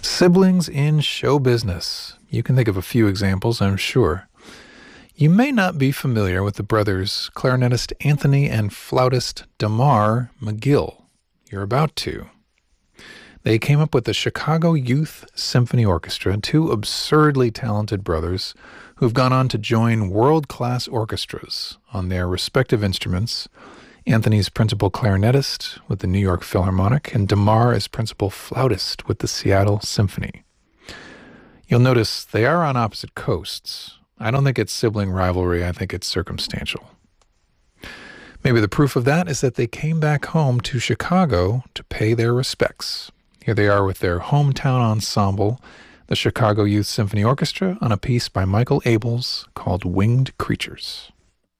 Siblings in show business. You can think of a few examples, I'm sure. You may not be familiar with the brothers clarinetist Anthony and flautist Damar McGill. You're about to. They came up with the Chicago Youth Symphony Orchestra, two absurdly talented brothers who've gone on to join world-class orchestras on their respective instruments. Anthony's principal clarinetist with the New York Philharmonic, and Damar is principal flautist with the Seattle Symphony. You'll notice they are on opposite coasts. I don't think it's sibling rivalry, I think it's circumstantial. Maybe the proof of that is that they came back home to Chicago to pay their respects. Here they are with their hometown ensemble, the Chicago Youth Symphony Orchestra, on a piece by Michael Abels called Winged Creatures.